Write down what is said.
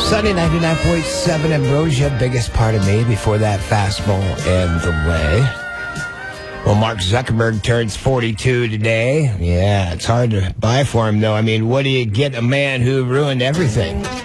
Sunny 99.7 Ambrosia, biggest part of me before that fastball and the way. Well, Mark Zuckerberg turns 42 today. Yeah, it's hard to buy for him, though. I mean, what do you get a man who ruined everything?